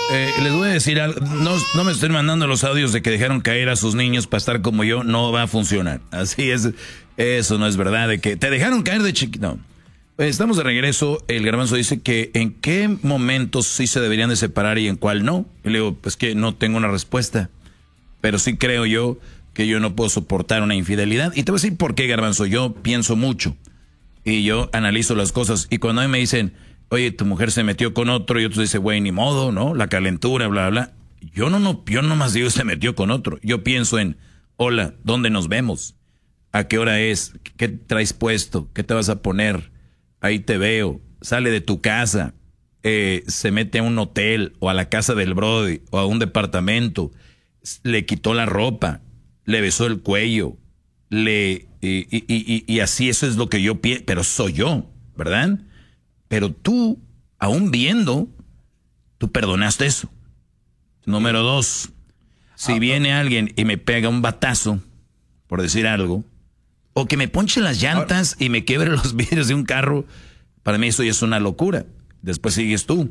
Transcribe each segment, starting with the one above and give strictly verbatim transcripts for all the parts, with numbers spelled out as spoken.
Eh, les voy a decir algo. No, no me estén mandando los audios de que dejaron caer a sus niños para estar como yo. No va a funcionar. Así es. Eso no es verdad. De que te dejaron caer de chiquito. No. Pues estamos de regreso. El Garbanzo dice que en qué momentos sí se deberían de separar y en cuál no. Y le digo, pues que no tengo una respuesta. Pero sí creo yo que yo no puedo soportar una infidelidad. Y te voy a decir por qué, Garbanzo. Yo pienso mucho. Y yo analizo las cosas. Y cuando a mí me dicen, oye, tu mujer se metió con otro, y otro dice, güey, ni modo, ¿no? La calentura, bla, bla. Yo no, no, yo nomás digo, se metió con otro. Yo pienso en, hola, ¿dónde nos vemos? ¿A qué hora es? ¿Qué traes puesto? ¿Qué te vas a poner? Ahí te veo. Sale de tu casa. Eh, se mete a un hotel o a la casa del brody o a un departamento. Le quitó la ropa. Le besó el cuello. Le... Y, y, y, y así eso es lo que yo pienso. Pero soy yo, ¿verdad? Pero tú, aún viendo, tú perdonaste eso. Número dos, si viene alguien y me pega un batazo, por decir algo, o que me ponche las llantas y me quiebre los vidrios de un carro, para mí eso ya es una locura. Después sigues tú.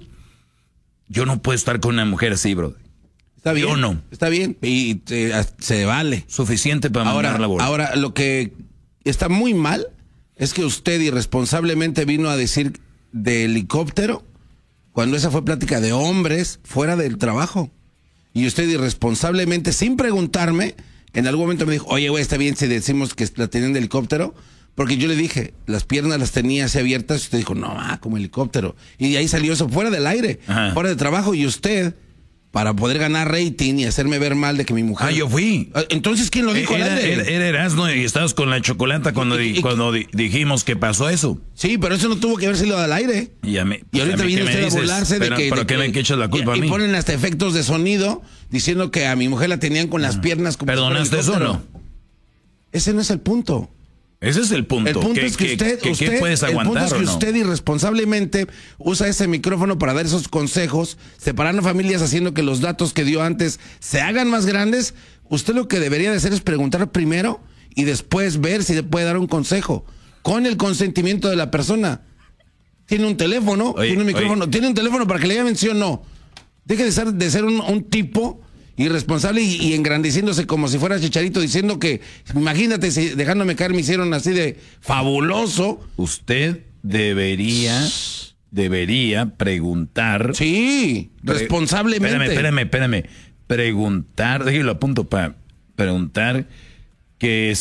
Yo no puedo estar con una mujer así, bro. Está bien. Yo no. Está bien. Y te, se vale. Suficiente para ahora, mandar la bola. Ahora, lo que está muy mal es que usted irresponsablemente vino a decir de helicóptero cuando esa fue plática de hombres fuera del trabajo. Y usted irresponsablemente, sin preguntarme, en algún momento me dijo, oye, güey, está bien si decimos que la tenían de helicóptero, porque yo le dije, las piernas las tenía así abiertas, y usted dijo, no, ah, como helicóptero. Y de ahí salió eso fuera del aire, Ajá. fuera de trabajo, y usted, para poder ganar rating y hacerme ver mal de que mi mujer... Ah, yo fui. Entonces, ¿quién lo dijo? Era, era, era Erasmo y estabas con la chocolata cuando, di, y, cuando di, dijimos que pasó eso. Sí, pero eso no tuvo que haber salido al aire. Y, a mí, y ahorita viene usted dices, a burlarse pero, de que... ¿Pero de qué me echas la culpa y, a mí? Y ponen hasta efectos de sonido diciendo que a mi mujer la tenían con las piernas... como ¿Perdonaste eso o no? Ese no es el punto. Ese es el punto. El punto ¿Qué, es que usted, qué, usted qué puedes aguantar, el punto es que no? usted irresponsablemente usa ese micrófono para dar esos consejos, separando familias, haciendo que los datos que dio antes se hagan más grandes. Usted lo que debería de hacer es preguntar primero y después ver si le puede dar un consejo con el consentimiento de la persona. Tiene un teléfono, oye, tiene un micrófono, oye. tiene un teléfono para que le llamen sí o no. Deje de ser, de ser un, un tipo irresponsable y, y engrandeciéndose como si fuera Chicharito, diciendo que, imagínate, si dejándome caer me hicieron así de fabuloso. Usted debería, debería preguntar. Sí, pre responsablemente. Espérame, espérame, espérame. Preguntar, déjelo a punto para preguntar que,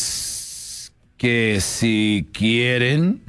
que si quieren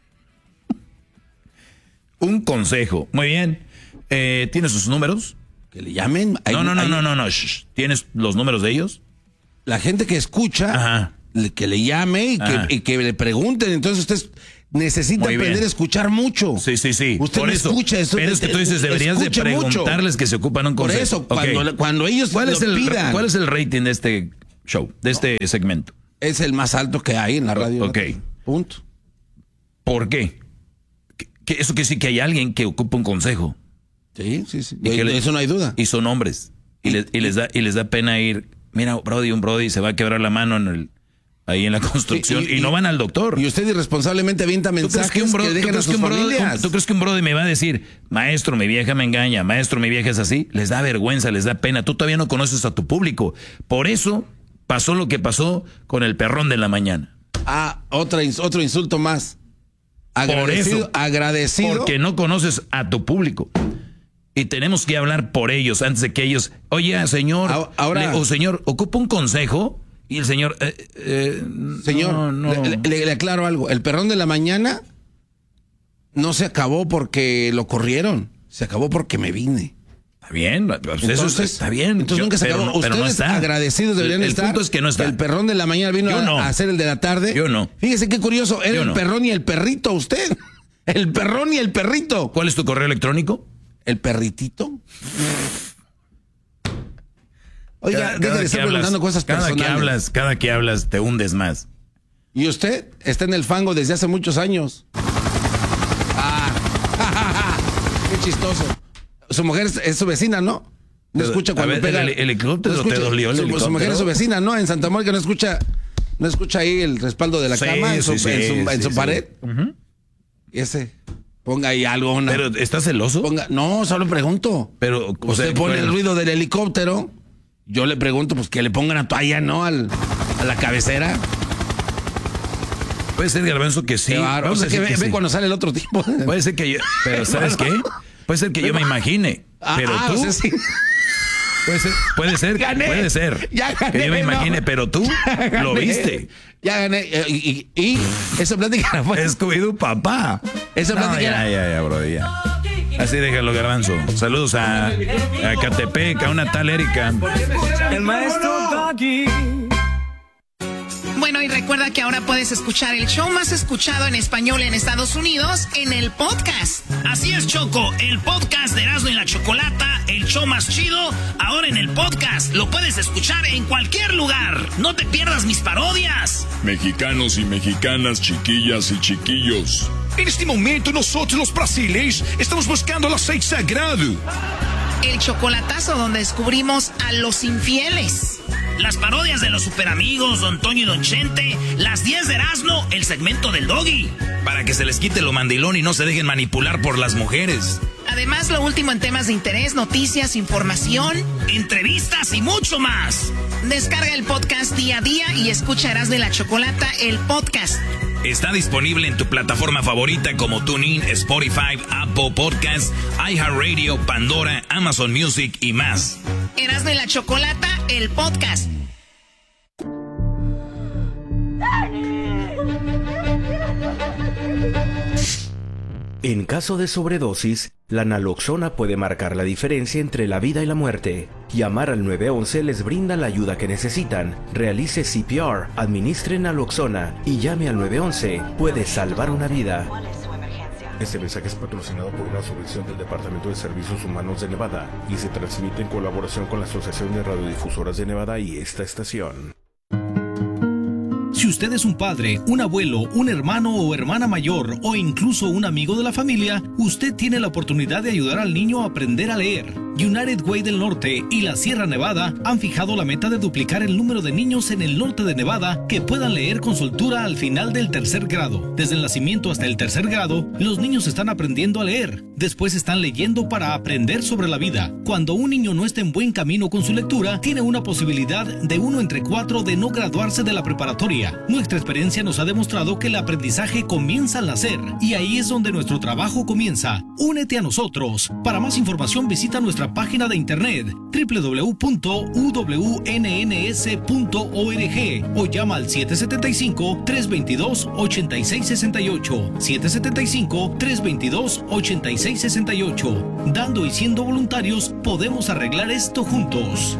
un consejo. Muy bien. Eh, ¿Tiene sus números? Que le llamen. Hay, no, no, no, hay... no, no, no. Shh. ¿Tienes los números de ellos? La gente que escucha, Ajá. que le llame y que, y que le pregunten. Entonces usted necesita aprender a escuchar mucho. Sí, sí, sí. Usted Por eso, escucha eso. Pero es que tú dices, deberías de preguntarles mucho. Que se ocupan un consejo. Por eso, cuando, okay. cuando ellos ¿Cuál lo es el, pidan. ¿Cuál es el rating de este show, de este no. segmento? Es el más alto que hay en la radio. Ok. Punto. ¿Por qué? ¿Qué, qué eso quiere decir que hay alguien que ocupa un consejo. Sí, sí, sí. Y que le, eso no hay duda. Y son hombres. Y, y, les, y, les da, y les da pena ir. Mira, Brody, un Brody se va a quebrar la mano en el, ahí en la construcción. Y, y, y no van al doctor. Y usted irresponsablemente avienta mensajes que, un bro, que dejan a sus familias. ¿Tú crees que un Brody me va a decir, maestro, mi vieja me engaña, maestro, mi vieja es así? Les da vergüenza, les da pena. Tú todavía no conoces a tu público. Por eso pasó lo que pasó con el perrón de la mañana. Ah, otra, otro insulto más. Agradecido, por eso, agradecido. Porque no conoces a tu público. Y tenemos que hablar por ellos antes de que ellos, oye, señor, ahora, le, o señor, ocupa un consejo. Y el señor, eh, eh, señor, no, no. Le, le, le aclaro algo. El perrón de la mañana no se acabó porque lo corrieron, se acabó porque me vine. Está bien, pues entonces, eso está bien. Entonces yo, nunca se acabó. No, Ustedes no está. agradecidos deberían el, el estar. El punto es que no está. El perrón de la mañana vino a, no. a hacer el de la tarde. Yo no. Fíjese qué curioso, era yo el no. perrón y el perrito usted. El perrón y el perrito. ¿Cuál es tu correo electrónico? ¿El perritito? Oiga, deja de estar preguntando cosas cada personales. Que hablas, cada que hablas te hundes más. Y usted está en el fango desde hace muchos años. Ah, qué chistoso. Su mujer es, es su vecina, ¿no? No Pero, escucha cuando ver, pega. ¿El helicóptero no escucha, te dolió el su, helicóptero? Su mujer es su vecina, ¿no? En Santa Mónica no escucha, no escucha ahí el respaldo de la sí, cama en su, sí, en su, sí, en su sí, pared. Sí. Uh-huh. Y ese Ponga ahí algo. Una, ¿Pero estás celoso? Ponga, no, solo pregunto. Pero usted o sea, pone bueno. el ruido del helicóptero. Yo le pregunto, pues que le pongan a toalla, ¿no? Al, a la cabecera. Puede ser, Garbanzo, que sí. Claro, o sea, que ve, que ve sí. cuando sale el otro tipo. Puede ser que yo... Pero ¿sabes qué? Puede ser que yo me imagine. Ah, Pero ah, tú... o sea, sí. Puede ser, puede ser, Gané. puede ser. Ya gané, que yo me no. imagine, pero tú Ya lo gané. viste. Ya gané. eh, Y, y, y esa plática no fue. Es Scooby-Doo, papá. Esa No, plática ya, era- ya, ya, bro, ya. Así déjalo, Garbanzo. Saludos a, a Catepec, a una tal Erika. El maestro Doggy. Bueno, y recuerda que ahora puedes escuchar el show más escuchado en español en Estados Unidos en el podcast. Así es, Choco, el podcast de Erasmo y la Chocolata, el show más chido, ahora en el podcast. Lo puedes escuchar en cualquier lugar. No te pierdas mis parodias. Mexicanos y mexicanas, chiquillas y chiquillos. En este momento nosotros los brasileños estamos buscando el aceite sagrado. El chocolatazo donde descubrimos a los infieles. Las parodias de los superamigos, Don Toño y Don Chente, las diez de Erasmo, el segmento del Doggy. Para que se les quite lo mandilón y no se dejen manipular por las mujeres. Además, lo último en temas de interés, noticias, información. Entrevistas y mucho más. Descarga el podcast día a día y escucha Erasmo y la Chocolata, el podcast. Está disponible en tu plataforma favorita como TuneIn, Spotify, Apple Podcasts, iHeartRadio, Pandora, Amazon Music y más. Erasmo y la Chocolata, el podcast. En caso de sobredosis, la naloxona puede marcar la diferencia entre la vida y la muerte. Llamar al nueve once les brinda la ayuda que necesitan. Realice C P R, administre naloxona y llame al nueve once. Puede salvar una vida. Este mensaje es patrocinado por una subvención del Departamento de Servicios Humanos de Nevada y se transmite en colaboración con la Asociación de Radiodifusoras de Nevada y esta estación. Si usted es un padre, un abuelo, un hermano o hermana mayor o incluso un amigo de la familia, usted tiene la oportunidad de ayudar al niño a aprender a leer. United Way del Norte y la Sierra Nevada han fijado la meta de duplicar el número de niños en el norte de Nevada que puedan leer con soltura al final del tercer grado. Desde el nacimiento hasta el tercer grado, los niños están aprendiendo a leer. Después están leyendo para aprender sobre la vida. Cuando un niño no está en buen camino con su lectura, tiene una posibilidad de uno entre cuatro de no graduarse de la preparatoria. Nuestra experiencia nos ha demostrado que el aprendizaje comienza al nacer y ahí es donde nuestro trabajo comienza. Únete a nosotros. Para más información visita nuestra página de internet doble u doble u doble u punto u w n n s punto org o llama al siete siete cinco, tres dos dos, ocho seis seis ocho, siete siete cinco, tres dos dos, ocho seis seis ocho. Dando y siendo voluntarios podemos arreglar esto juntos.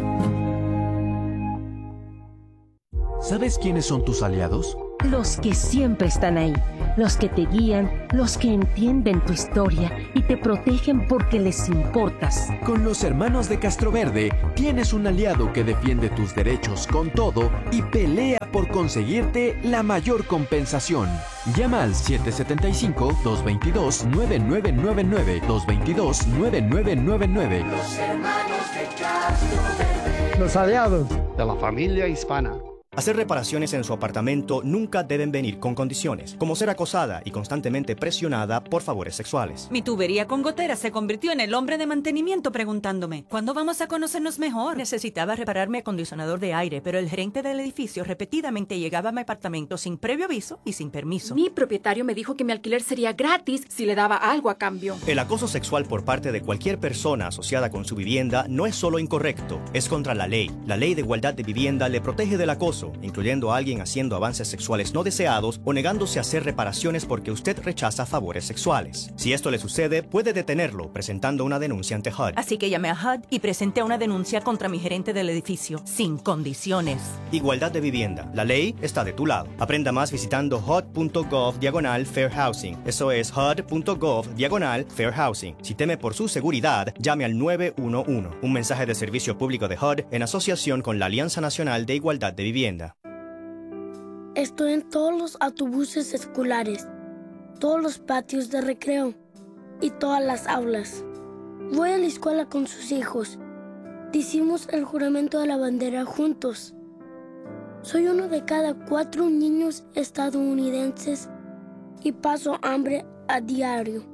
¿Sabes quiénes son tus aliados? Los que siempre están ahí, los que te guían, los que entienden tu historia y te protegen porque les importas. Con los hermanos de Castroverde tienes un aliado que defiende tus derechos con todo y pelea por conseguirte la mayor compensación. Llama al siete siete cinco, dos dos dos, nueve nueve nueve nueve, dos dos dos, nueve nueve nueve nueve. Los hermanos de Castroverde. Los aliados de la familia hispana. Hacer reparaciones en su apartamento nunca deben venir con condiciones, como ser acosada y constantemente presionada por favores sexuales. Mi tubería con goteras se convirtió en el hombre de mantenimiento preguntándome, ¿cuándo vamos a conocernos mejor? Necesitaba reparar mi acondicionador de aire, pero el gerente del edificio repetidamente llegaba a mi apartamento sin previo aviso y sin permiso. Mi propietario me dijo que mi alquiler sería gratis si le daba algo a cambio. El acoso sexual por parte de cualquier persona asociada con su vivienda no es solo incorrecto, es contra la ley. La Ley de Igualdad de Vivienda le protege del acoso, incluyendo a alguien haciendo avances sexuales no deseados o negándose a hacer reparaciones porque usted rechaza favores sexuales. Si esto le sucede, puede detenerlo presentando una denuncia ante H U D. Así que llamé a H U D y presenté una denuncia contra mi gerente del edificio, sin condiciones. Igualdad de vivienda. La ley está de tu lado. Aprenda más visitando H U D punto gov diagonal fair housing. Eso es H U D punto gov diagonal fair housing. Si teme por su seguridad, llame al nueve uno uno. Un mensaje de servicio público de H U D en asociación con la Alianza Nacional de Igualdad de Vivienda. Estoy en todos los autobuses escolares, todos los patios de recreo y todas las aulas. Voy a la escuela con sus hijos. Hicimos el juramento de la bandera juntos. Soy uno de cada cuatro niños estadounidenses y paso hambre a diario.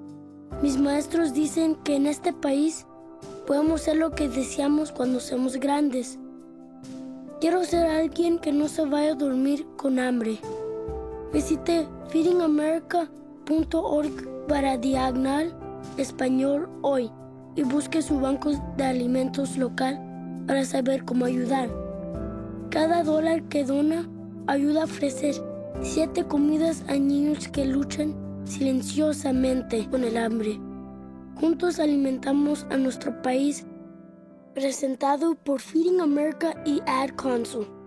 Mis maestros dicen que en este país podemos ser lo que deseamos cuando seamos grandes. Quiero ser alguien que no se vaya a dormir con hambre. Visite feeding america punto org para diagonal español hoy y busque su banco de alimentos local para saber cómo ayudar. Cada dólar que dona ayuda a ofrecer siete comidas a niños que luchan silenciosamente con el hambre. Juntos alimentamos a nuestro país. Presentado por Feeding America y Ad Council.